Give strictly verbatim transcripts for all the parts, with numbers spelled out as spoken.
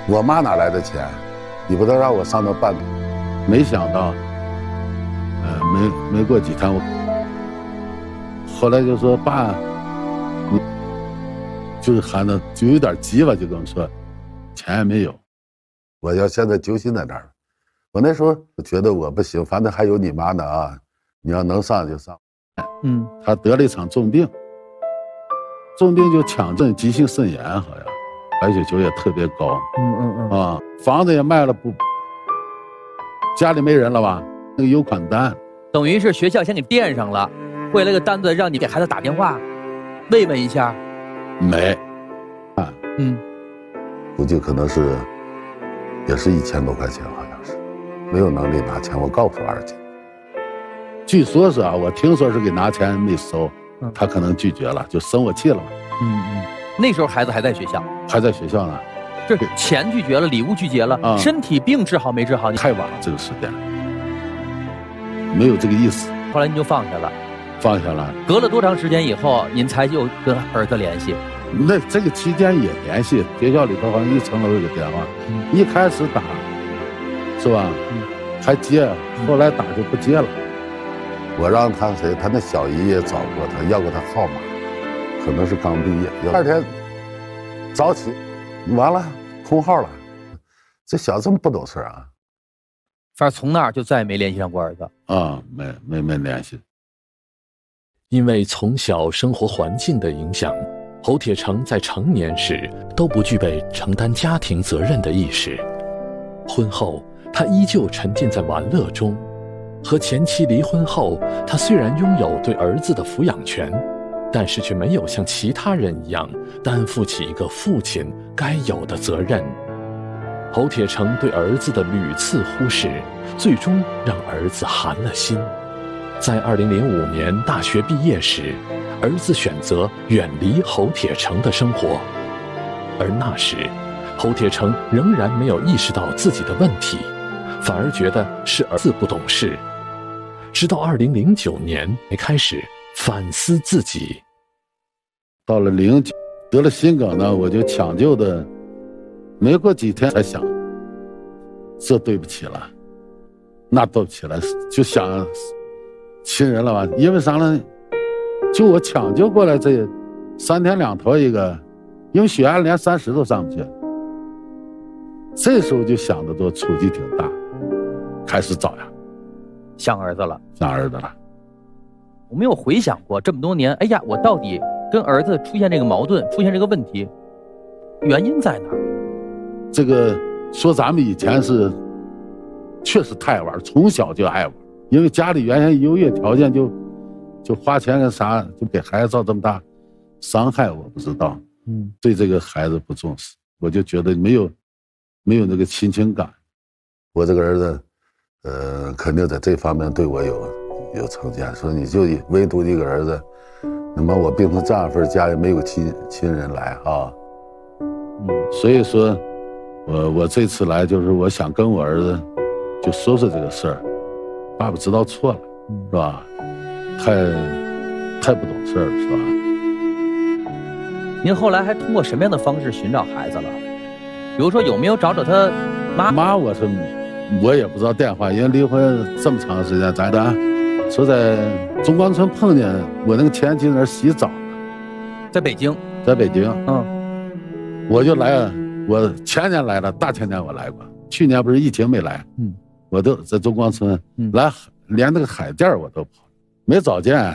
我妈哪来的钱？你不能让我上那办。没想到，呃，没没过几天，我后来就说爸，你就是喊的就有点急吧，就跟我说，钱也没有，我要现在揪心在那儿。我那时候觉得我不行，反正还有你妈呢啊，你要能上就上。嗯，他得了一场重病，重病就抢症急性肾炎，好像白血球也特别高。嗯嗯嗯啊，房子也卖了不。家里没人了吧？那个有款单， 等于是学校先给垫上了，为了个单子让你给孩子打电话，慰问一下。 没，啊， 嗯， 估计可能是，也是一千多块钱，好像是，没有能力拿钱。我告诉二姐，据说是啊，我听说是给拿钱没收，嗯、他可能拒绝了，就生我气了嘛。 嗯嗯，那时候孩子还在学校， 还在学校呢。 这钱拒绝了，礼物拒绝了，嗯、身体病治好没治好？ 太晚了，这个时间没有这个意思。 后来你就放下了， 放下了。 隔了多长时间以后，您才又跟儿子联系？ 那这个期间也联系，学校里头好像一层楼有个电话，嗯、一开始打，是吧？嗯、还接，后来打就不接了。我让他谁，他那小姨也找过他，要过他号码，可能是刚毕业。第二天早起。完了，空号了，这小子这么不懂事啊！ 反正从那儿就再也没联系上过儿子啊，没没没联系。 因为从小生活环境的影响，侯铁成在成年时都不具备承担家庭责任的意识。婚后，他依旧沉浸在玩乐中。和前妻离婚后，他虽然拥有对儿子的抚养权，但是却没有像其他人一样担负起一个父亲该有的责任。侯铁成对儿子的屡次忽视，最终让儿子寒了心。在二零零五年大学毕业时，儿子选择远离侯铁成的生活，而那时侯铁成仍然没有意识到自己的问题，反而觉得是儿子不懂事。直到二零零九年才开始反思自己。 到了零九得了心梗呢，我就抢救的，没过几天才想，这对不起了，那对不起了，就想亲人了吧？因为啥呢？就我抢救过来这三天两头一个，因为血压连三十都上不去，这时候就想的都触及挺大，开始找呀， 想儿子了， 想儿子了。 我没有回想过这么多年，哎呀，我到底跟儿子出现这个矛盾，出现这个问题，原因在哪儿？ 这个说咱们以前是确实太玩，从小就爱玩，因为家里原先优越条件就就花钱干啥，就给孩子造这么大伤害，我不知道。嗯，对这个孩子不重视，我就觉得没有没有那个亲情感。我这个儿子，呃，肯定在这方面对我有有成见，说你就唯独一个儿子。那么我病成这样份，家里没有亲亲人来啊，嗯，所以说，我我这次来就是我想跟我儿子就说说这个事儿，爸爸知道错了，是吧？太太不懂事了，是吧？ 您后来还通过什么样的方式寻找孩子了？比如说有没有找找他妈？ 妈，我是我也不知道电话，因为离婚这么长时间，咱的。说在中关村碰见我那个前妻在那儿洗澡， 在北京， 在北京， 嗯， 我就来了，我前年来了，大前年我来过，去年不是疫情没来，嗯，我都在中关村，嗯，来连那个海淀我都跑，没找见，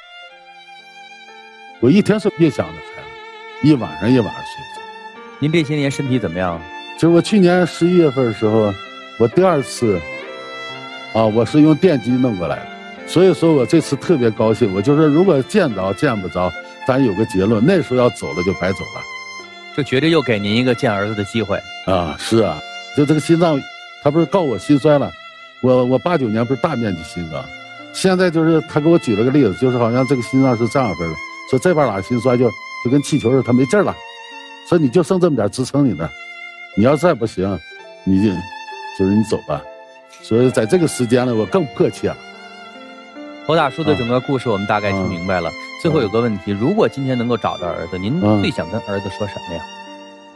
我一天是越想着孩子，一晚上一晚上睡不着。 您这些年身体怎么样？ 就是我去年十一月份的时候，我第二次，啊，我是用电击弄过来的。所以说我这次特别高兴，我就说如果见着见不着，咱有个结论，那时候要走了就白走了， 就绝对又给您一个见儿子的机会啊！是啊，就这个心脏，他不是告我心衰了，我我八九年不是大面积心梗，现在就是他给我举了个例子，就是好像这个心脏是这样分的，说这边哪心衰就就跟气球似的，它没劲了，说你就剩这么点支撑你的，你要再不行，你就就是你走吧。所以在这个时间呢，我更迫切了。 侯大叔的整个故事我们大概听明白了，最后有个问题，如果今天能够找到儿子，您最想跟儿子说什么呀？